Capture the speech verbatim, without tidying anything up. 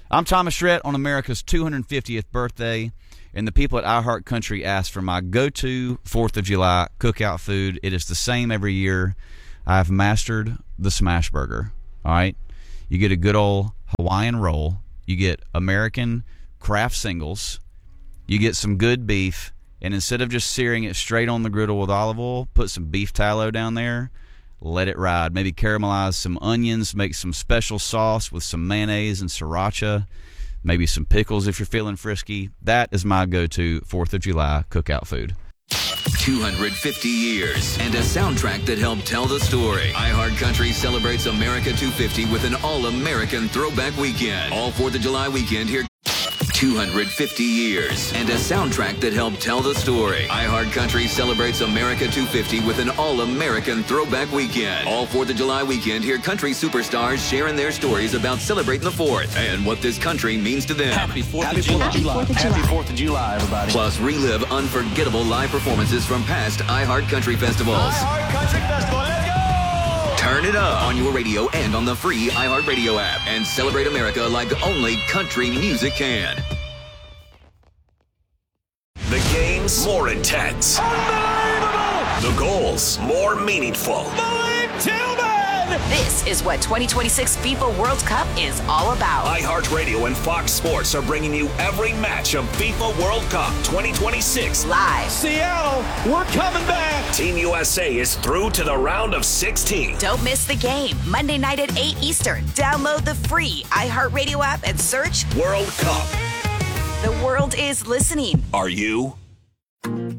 I'm Thomas Shrett on America's two hundred fiftieth birthday, and the people at iHeart Country asked for my go-to fourth of July cookout food. It is the same every year. I've mastered the smash burger, all right? You get a good old Hawaiian roll. You get American craft singles. You get some good beef, and instead of just searing it straight on the griddle with olive oil, put some beef tallow down there. Let it ride. Maybe caramelize some onions, make some special sauce with some mayonnaise and sriracha, maybe some pickles if you're feeling frisky. That is my go-to fourth of July cookout food. two hundred fifty years and a soundtrack that helped tell the story. iHeart Country celebrates America two fifty with an all-American throwback weekend. All fourth of July weekend here. two hundred fifty years and a soundtrack that helped tell the story. iHeart Country celebrates America two fifty with an all-American throwback weekend. All fourth of July weekend, hear country superstars sharing their stories about celebrating the fourth and what this country means to them. Happy fourth of July. Happy fourth of July, everybody. Plus, relive unforgettable live performances from past iHeart Country festivals. iHeart Country Festival, let's go! Turn it up on your radio and on the free iHeartRadio app and celebrate America like only country music can. The games more intense. Unbelievable! The goals more meaningful. Malik Tillman! This is what twenty twenty-six FIFA World Cup is all about. iHeartRadio and Fox Sports are bringing you every match of FIFA World Cup twenty twenty-six. Live. Seattle, we're coming back! Team U S A is through to the round of sixteen. Don't miss the game. Monday night at eight Eastern. Download the free iHeartRadio app and search World Cup. The world is listening. Are you?